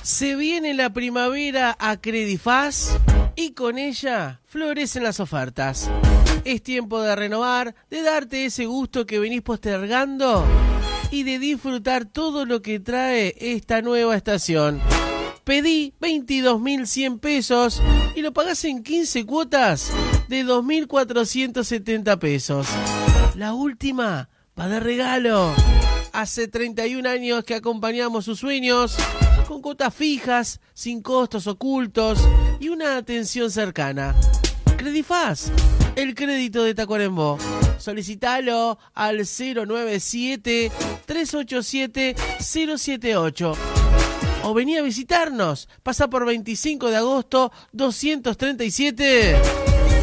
Se viene la primavera a Credifaz y con ella florecen las ofertas. Es tiempo de renovar, de darte ese gusto que venís postergando y de disfrutar todo lo que trae esta nueva estación. Pedí 22.100 pesos y lo pagás en 15 cuotas de 2.470 pesos. La última va de regalo. Hace 31 años que acompañamos sus sueños con cuotas fijas, sin costos ocultos y una atención cercana. Credifaz, el crédito de Tacuarembó. Solicitalo al 097-387-078. O vení a visitarnos. Pasa por 25 de agosto 237